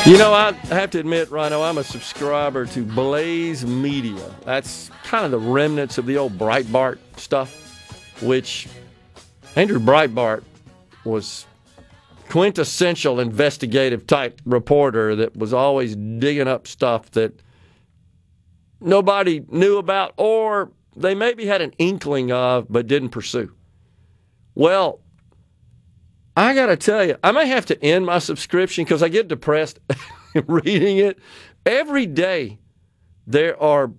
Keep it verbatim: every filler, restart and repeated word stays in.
You know, I have to admit, Rhino, I'm a subscriber to Blaze Media. That's kind of the remnants of the old Breitbart stuff, which Andrew Breitbart was quintessential investigative type reporter that was always digging up stuff that nobody knew about or they maybe had an inkling of but didn't pursue. Well, I got to tell you, I may have to end my subscription because I get depressed reading it. Every day there are